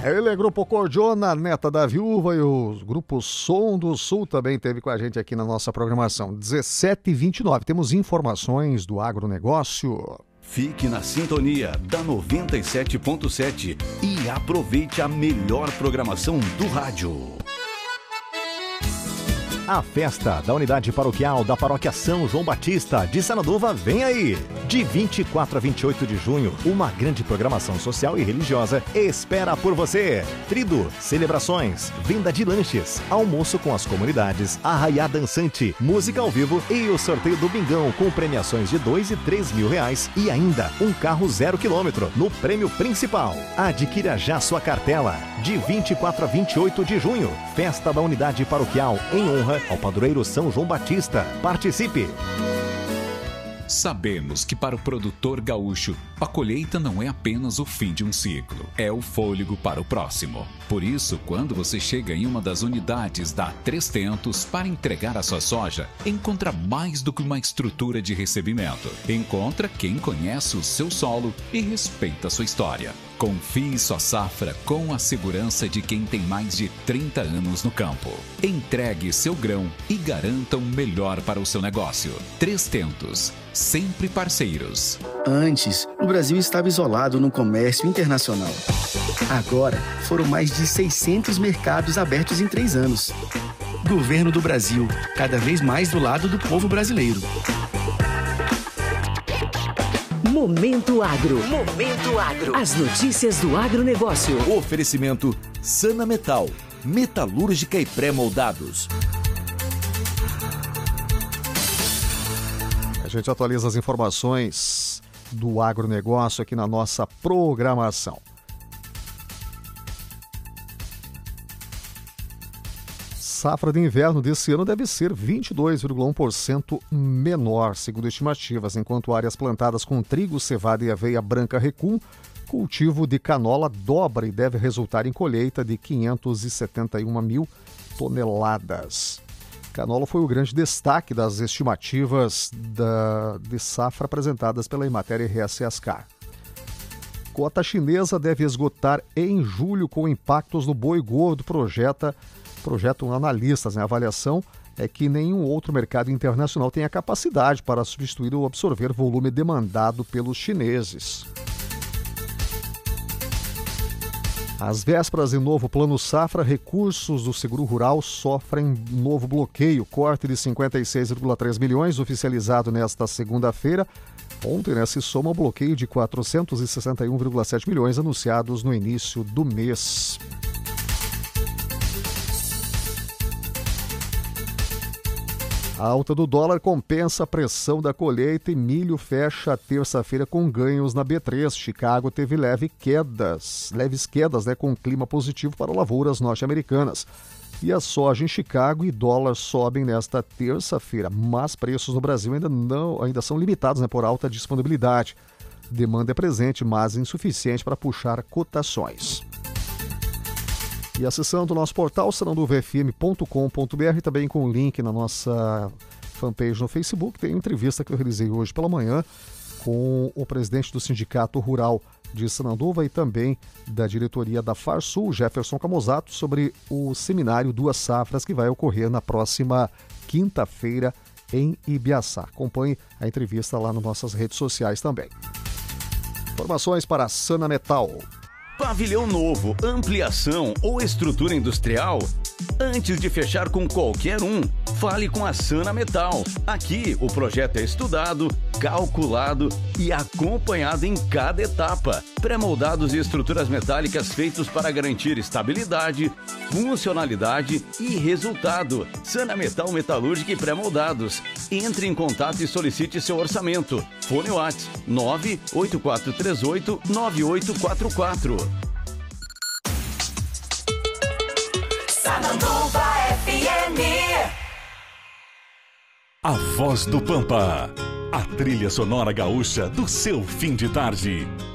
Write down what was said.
Ele é Grupo Cordiona, Neta da Viúva, e o Grupo Som do Sul também esteve com a gente aqui na nossa programação. 17h29, temos informações do agronegócio. Fique na sintonia da 97.7 e aproveite a melhor programação do rádio. A festa da Unidade Paroquial da Paróquia São João Batista de Sanaduva vem aí! De 24 a 28 de junho, uma grande programação social e religiosa espera por você. Trido, celebrações, venda de lanches, almoço com as comunidades, arraiá dançante, música ao vivo e o sorteio do Bingão com premiações de R$2 e R$3.000 e ainda um carro 0 km no prêmio principal. Adquira já sua cartela. De 24 a 28 de junho, festa da Unidade Paroquial em honra ao padroeiro São João Batista. Participe! Sabemos que para o produtor gaúcho, a colheita não é apenas o fim de um ciclo, é o fôlego para o próximo. Por isso, quando você chega em uma das unidades da Três Tentos para entregar a sua soja, encontra mais do que uma estrutura de recebimento. Encontra quem conhece o seu solo e respeita a sua história. Confie sua safra com a segurança de quem tem mais de 30 anos no campo. Entregue seu grão e garanta o melhor para o seu negócio. Três Tentos, sempre parceiros. Antes, o Brasil estava isolado no comércio internacional. Agora, foram mais de 600 mercados abertos em 3 anos. Governo do Brasil, cada vez mais do lado do povo brasileiro. Momento Agro. Momento Agro. As notícias do agronegócio. Oferecimento Sana Metal, metalúrgica e pré-moldados. A gente atualiza as informações do agronegócio aqui na nossa programação. Safra de inverno desse ano deve ser 22,1% menor, segundo estimativas, enquanto áreas plantadas com trigo, cevada e aveia branca recuam, cultivo de canola dobra e deve resultar em colheita de 571 mil toneladas. Canola foi o grande destaque das estimativas de safra apresentadas pela Emater RS Ascar. Cota chinesa deve esgotar em julho com impactos no boi gordo, projetam analistas. A avaliação é que nenhum outro mercado internacional tem a capacidade para substituir ou absorver volume demandado pelos chineses. Às vésperas de novo Plano Safra, recursos do Seguro Rural sofrem novo bloqueio. Corte de 56,3 milhões oficializado nesta segunda-feira. Ontem, se soma o bloqueio de 461,7 milhões anunciados no início do mês. A alta do dólar compensa a pressão da colheita e milho fecha a terça-feira com ganhos na B3. Chicago teve leves quedas, com clima positivo para lavouras norte-americanas. E a soja em Chicago e dólar sobem nesta terça-feira, mas preços no Brasil ainda são limitados, por alta disponibilidade. Demanda é presente, mas insuficiente para puxar cotações. E acessando o nosso portal, sananduvafm.com.br, também com o link na nossa fanpage no Facebook, tem uma entrevista que eu realizei hoje pela manhã com o presidente do Sindicato Rural de Sananduva e também da diretoria da Farsul, Jefferson Camozato, sobre o seminário Duas Safras que vai ocorrer na próxima quinta-feira em Ibiaçá. Acompanhe a entrevista lá nas nossas redes sociais também. Informações para a Sana Metal. Pavilhão novo, ampliação ou estrutura industrial? Antes de fechar com qualquer um, fale com a Sana Metal. Aqui o projeto é estudado, calculado e acompanhado em cada etapa. Pré-moldados e estruturas metálicas feitos para garantir estabilidade, funcionalidade e resultado. Sana Metal Metalúrgica e Pré-moldados. Entre em contato e solicite seu orçamento. Fone WhatsApp 98438-9844. Sananduva FM. A Voz do Pampa, a trilha sonora gaúcha do seu fim de tarde.